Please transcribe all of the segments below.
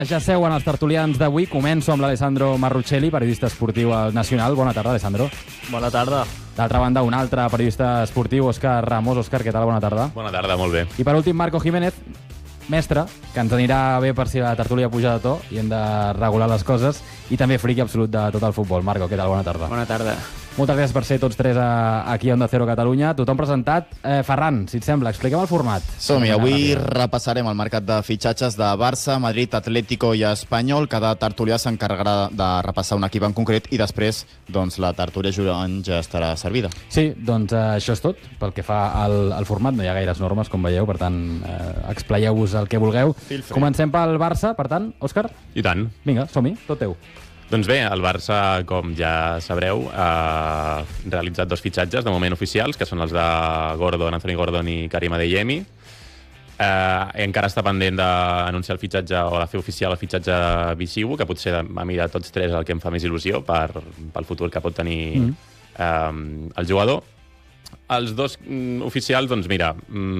Ja seuen els tertulians d'avui. Començo amb l'Alessandro Marruccelli, periodista esportiu al Nacional. Bona tarda, Alessandro. Bona tarda. D'altra banda, un altre periodista esportiu, Òscar Ramos. Òscar, què tal? Bona tarda. Bona tarda, molt bé. I per últim, Marco Jiménez, mestre, que ens anirà bé per si la tertúlia puja de to i hem de regular les coses, i també friqui absolut de tot el futbol. Marco, què tal? Bona tarda. Bona tarda. Moltes gràcies per ser tots tres aquí a Onda Cero Catalunya. Tothom presentat. Ferran, si et sembla, expliquem el format. Som-hi, avui repassarem el mercat de fitxatges de Barça, Madrid, Atlético i Espanyol. Cada tertulià s'encarregarà de repassar un equip en concret i després la tertúlia ja estarà servida. Sí, doncs això és tot. Pel que fa al format, no hi ha gaires normes, com veieu, per tant, explayeu-vos el que vulgueu. Comencem pel Barça, per tant, Òscar? I tant. Vinga, som-hi, tot teu. Doncs bé, el Barça, com ja sabreu, ha realitzat 2 fitxatges de moment oficials, que són els de Anthony Gordon i Karim Adeyemi. Encara està pendent d'anunciar el fitxatge o de fer oficial el fitxatge Bixiu, que potser a mi de tots tres el que em fa més il·lusió pel futur que pot tenir el jugador. Els 2 oficials, doncs mira,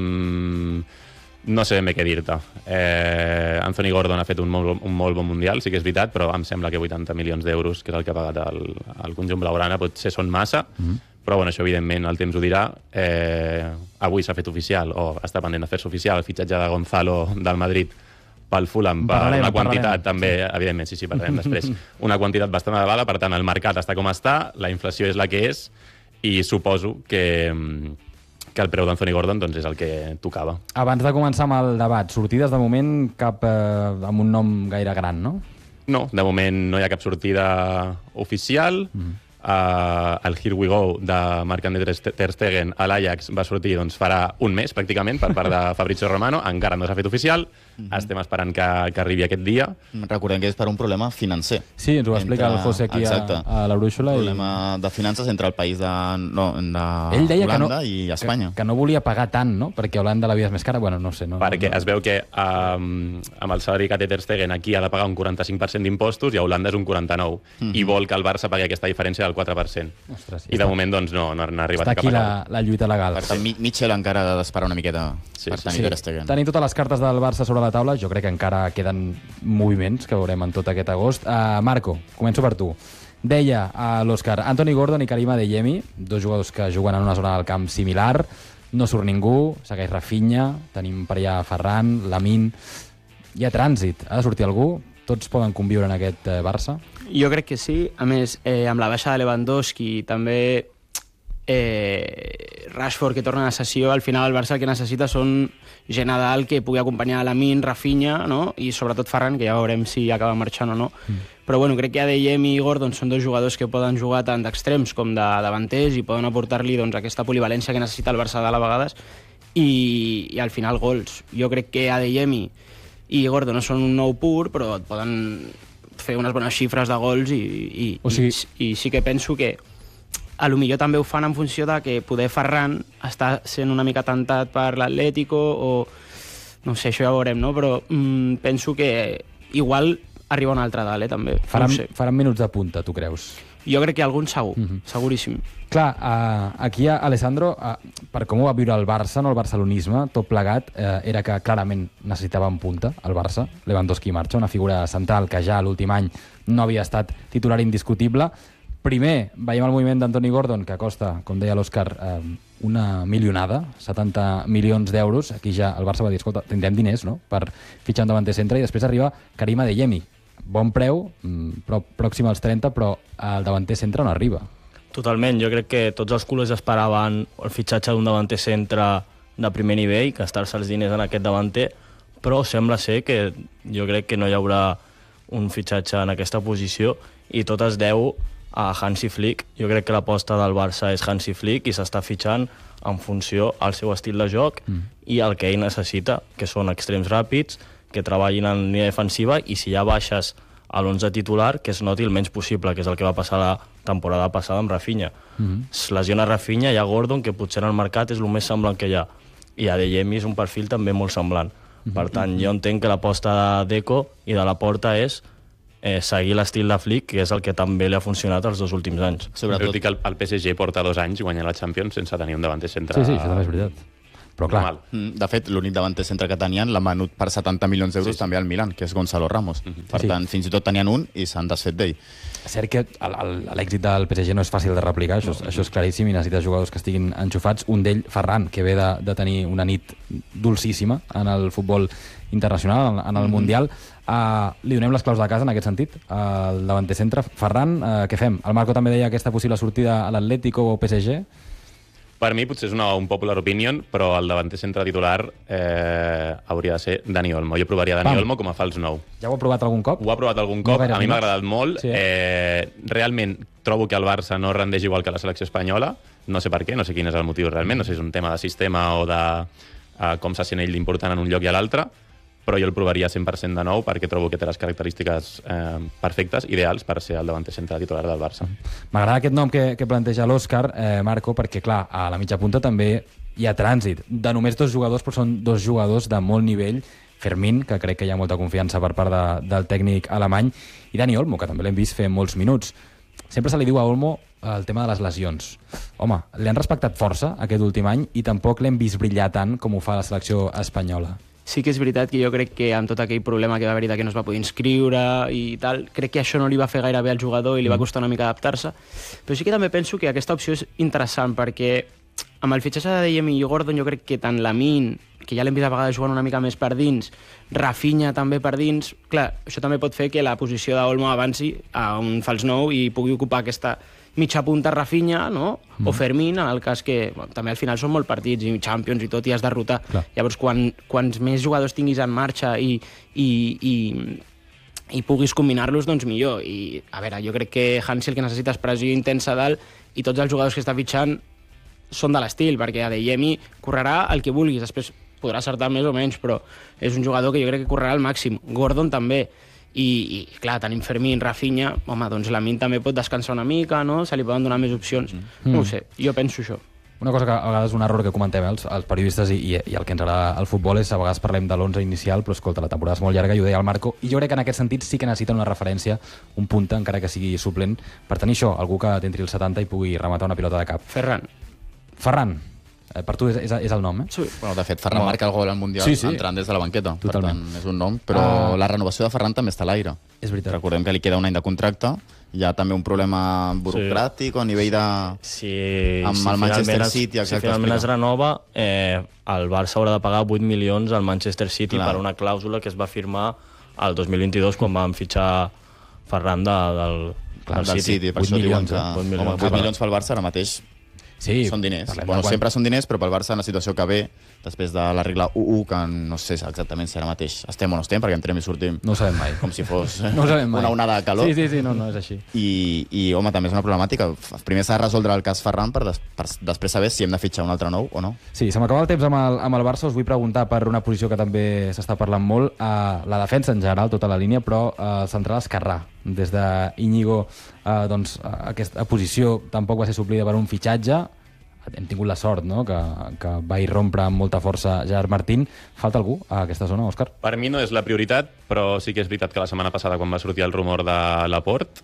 no sé ben bé què dir-te. Anthony Gordon ha fet un molt bon mundial, sí que és veritat, però em sembla que 80 milions d'euros, que és el que ha pagat el conjunt blaugrana, potser són massa, però bueno, això evidentment el temps ho dirà. Avui s'ha fet oficial, o està pendent de fer-se oficial, el fitxatge de Gonzalo del Madrid pel Fulham per una quantitat també, evidentment, sí, parlarem després, una quantitat bastant elevada. Per tant, el mercat està com està, la inflació és la que és, i suposo que el preu d'Anthony Gordon és el que tocava. Abans de començar amb el debat, sortides de moment cap amb un nom gaire gran, no? No, de moment no hi ha cap sortida oficial. El Here We Go de Marc-André Ter Stegen a l'Ajax va sortir farà un mes, pràcticament, per part de Fabrizio Romano. Encara no s'ha fet oficial. Estem esperant que arribi aquest dia. Recordem que és per un problema financer. Sí, ens ho va explicar el José aquí a la brúixola. Un problema de finances entre el país d'Holanda i Espanya. Que no volia pagar tant, no? Perquè Holanda la vida és més cara. Bueno, no sé. Perquè es veu que amb el salari que té Ter Stegen aquí ha de pagar un 45% d'impostos i a Holanda és un 49%. I vol que el Barça pagui aquesta diferència del 4%. Ostres, I de moment no ha arribat a cap acord. Està aquí la lluita legal. Per tant, Mitchell encara ha d'esperar una miqueta per tenir Ter Stegen. Tenim totes les cartes del Barça sobre la taula. Jo crec que encara queden moviments que veurem en tot aquest agost. Marco, començo per tu. Deia l'Òscar, Anthony Gordon i Karim Adeyemi, 2 jugadors que juguen en una zona del camp similar. No surt ningú, segueix Rafinha, tenim per allà Ferran, Lamine. Hi ha trànsit, ha de sortir algú? Tots poden conviure en aquest Barça? Jo crec que sí. A més, amb la baixa de Lewandowski, també Rashford, que torna a la sessió, al final el Barça el que necessita són gent a dalt que pugui acompanyar Lamine, Rafinha, no? I sobretot Ferran, que ja veurem si acaba marxant o no. Però bueno, crec que Adeyemi i Gordon són 2 jugadors que poden jugar tant d'extrems com de davanters i poden aportar-li aquesta polivalència que necessita el Barça a vegades i al final gols. Jo crec que Adeyemi i Gordon no són un nou pur, però et poden fer unes bones xifres de gols i sí que penso que a lo millor també ho fan en funció de que poder Ferran està sent una mica tentat per l'Atlético o no sé, això ja ho veurem, no? Però penso que igual arriba un altre dalt, també. Faran minuts de punta, tu creus? Jo crec que algun segur, seguríssim. Clar, aquí Alessandro, per com ho va viure el Barça, no el barcelonisme, tot plegat, era que clarament necessitava en punta el Barça. Lewandowski marxa, una figura central que ja l'últim any no havia estat titular indiscutible. Primer, veiem el moviment d'Anthony Gordon, que costa, com deia l'Òscar, una milionada, 70 milions d'euros. Aquí ja el Barça va dir, escolta, tindrem diners, no?, per fitxar un davanter centre, i després arriba Karim Adeyemi. Bon preu, pròxim als 30, però el davanter centre no arriba. Totalment, jo crec que tots els culers esperaven el fitxatge d'un davanter centre de primer nivell, gastar-se els diners en aquest davanter, però sembla ser que jo crec que no hi haurà un fitxatge en aquesta posició i tot es deu a Hansi Flick. Jo crec que l'aposta del Barça és Hansi Flick i s'està fitxant en funció al seu estil de joc i el que ell necessita, que són extrems ràpids, que treballin en línia defensiva i si ja baixes a l'11 titular, que es noti el menys possible, que és el que va passar la temporada passada amb Rafinha. Es lesiona Rafinha, hi ha Gordon, que potser en el mercat és el més semblant que hi ha. I Adeyemi és un perfil també molt semblant. Per tant, jo entenc que l'aposta de Deco i de la Porta és seguir l'estil de Flick, que és el que també li ha funcionat els 2 últims anys. Sobretot que el PSG porta 2 anys guanyant la Champions sense tenir un davanter central. Sí, això també és veritat. Però clar, Normal. De fet, l'únic davanter centre que tenien l'ha venut per 70 milions d'euros també al Milan, que és Gonzalo Ramos. Per tant, fins i tot tenien un i s'han desfet d'ell. és cert que l'èxit del PSG no és fàcil de replicar, això és claríssim, i necessites jugadors que estiguin enxufats. Un d'ell, Ferran, que ve de tenir una nit dolcíssima en el futbol internacional, en el Mundial. Li donem les claus de casa en aquest sentit, al davanter centre. Ferran, què fem? El Marco també deia aquesta possible sortida a l'Atlético o PSG. Per mi potser és un popular opinion, però el davanter centre titular hauria de ser Dani Olmo. Jo provaria Dani Olmo com a fals 9. Ja ho ha provat algun cop? Ho ha provat algun cop, gaire a mi m'ha minuts. agradat molt. Sí. Realment trobo que el Barça no rendeix igual que la selecció espanyola. No sé per què, no sé quin és el motiu realment, no sé si és un tema de sistema o de com se sent ell d'important en un lloc i a l'altre, però jo el provaria 100% de nou perquè trobo que té les característiques perfectes, ideals per ser el davanter centre titular del Barça. M'agrada aquest nom que planteja l'Òscar, Marco, perquè, clar, a la mitja punta també hi ha trànsit. De només 2 jugadors, però són 2 jugadors de molt nivell. Fermín, que crec que hi ha molta confiança per part del tècnic alemany, i Dani Olmo, que també l'hem vist fer molts minuts. Sempre se li diu a Olmo el tema de les lesions. Home, li han respectat força aquest últim any i tampoc l'hem vist brillar tant com ho fa la selecció espanyola. Sí que és veritat que jo crec que amb tot aquell problema que va haver-hi de que no es va poder inscriure i tal, crec que això no li va fer gaire bé al jugador i li va costar una mica adaptar-se. Però sí que també penso que aquesta opció és interessant perquè amb el fitxatge de Dayemi i Gordon jo crec que tant Lamine, que ja l'hem vist a vegades jugant una mica més per dins, Rafinha també per dins, clar, això també pot fer que la posició d'Olmo avanci a un fals 9 i pugui ocupar aquesta mitja punta Rafinha, no? O Fermín, en el cas que bueno, també al final són molt partits i Champions i tot, i has de rotar. Clar. Llavors, quants més jugadors tinguis en marxa i puguis combinar-los, doncs millor. I, a veure, jo crec que Hansi el que necessita és pressió intensa dalt i tots els jugadors que està fitxant són de l'estil, perquè Adeyemi correrà el que vulguis, després podrà acertar més o menys, però és un jugador que jo crec que correrà al màxim. Gordon també. I clar, tenim Fermín, Rafinha, home, doncs Lamine també pot descansar una mica, no? Se li poden donar més opcions. No ho sé, jo penso això. Una cosa que a vegades és un error que comentem els periodistes i el que ens agrada el futbol és a vegades parlem de l'11 inicial, però escolta, la temporada és molt llarga, i ho deia el Marco, i jo crec que en aquest sentit sí que necessita una referència, un punta, encara que sigui suplent, per tenir això, algú que t'entri el 70 i pugui rematar una pilota de cap. Ferran, per tu és el nom, eh? Sí. Bueno, de fet, Ferran marca el gol al Mundial entrant des de la banqueta. Totalment. Per tant, és un nom. Però la renovació de Ferran també està a l'aire. És veritat. Recordem que li queda un any de contracte. Hi ha també un problema burocràtic a nivell de... amb el Manchester City. Si finalment es renova, el Barça haurà de pagar 8 milions al Manchester City per una clàusula que es va firmar el 2022 quan van fitxar Ferran del City. Per això diuen que 8 8 milions pel Barça ara mateix són diners. Bueno, sempre són diners, però pel Barça en la situació que ve, després de la regla 1-1, que no sé exactament si ara mateix estem o no estem, perquè entrem i sortim No ho sabem mai. com si fos No ho sabem mai. una onada de calor. Sí, no, és així. I home, també és una problemàtica. Primer s'ha de resoldre el cas Ferran per després saber si hem de fitxar un altre nou o no. Sí, se m'acaba el temps amb el Barça. Us vull preguntar per una posició que també s'està parlant molt, la defensa en general, tota la línia, però el central esquerrà. Des d'Iñigo, doncs, aquesta posició tampoc va ser suplida per un fitxatge. Hem tingut la sort, no?, que va irrompre amb molta força Gerard Martín. Falta algú a aquesta zona, Òscar? Per mi no és la prioritat, però sí que és veritat que la setmana passada, quan va sortir el rumor de Laporte,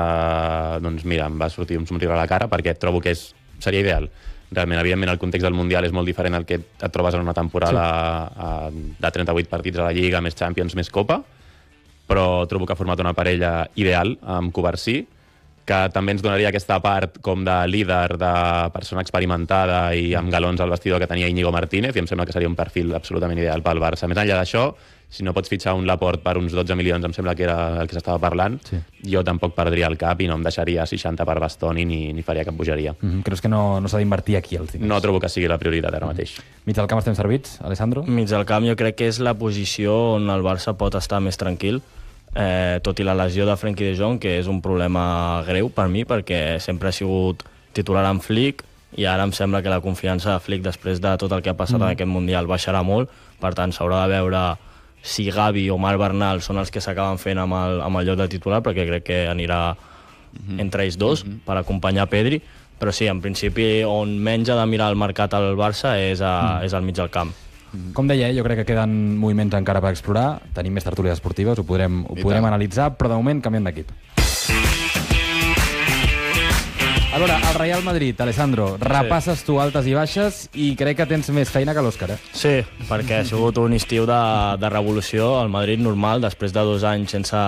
doncs mira, em va sortir un somriure a la cara, perquè trobo que seria ideal. Realment, evidentment, el context del Mundial és molt diferent al que et trobes en una temporada de 38 partits a la Lliga, més Champions, més Copa, però trobo que ha format una parella ideal amb Covarsí, que també ens donaria aquesta part com de líder, de persona experimentada i amb galons al vestidor que tenia Íñigo Martínez, i em sembla que seria un perfil absolutament ideal pel Barça. Més enllà d'això, si no pots fitxar un Laporte per uns 12 milions, em sembla que era el que s'estava parlant, jo tampoc perdria el cap i no em deixaria 60 per Bastoni ni faria cap bogeria. Creus que no s'ha d'invertir aquí els diners? No trobo que sigui la prioritat ara mateix. Mig del camp estem servits, Alessandro? Mig del camp jo crec que és la posició on el Barça pot estar més tranquil, tot i la lesió de Frenkie de Jong, que és un problema greu per mi, perquè sempre ha sigut titular amb Flick, i ara em sembla que la confiança de Flick després de tot el que ha passat en aquest Mundial baixarà molt, per tant s'haurà de veure si Gavi o Marc Bernal són els que s'acaben fent amb el lloc de titular, perquè crec que anirà entre ells dos per acompanyar Pedri, però sí, en principi on menys ha de mirar el mercat al Barça és al mig del camp. Com deia, jo crec que queden moviments encara per explorar, tenim més tertúlies esportives, ho podrem analitzar, però de moment canviem d'equip. A veure, el Real Madrid, Alessandro, repasses tu altes i baixes i crec que tens més feina que l'Òscar, Sí, perquè ha sigut un estiu de revolució al Madrid normal, després de 2 anys sense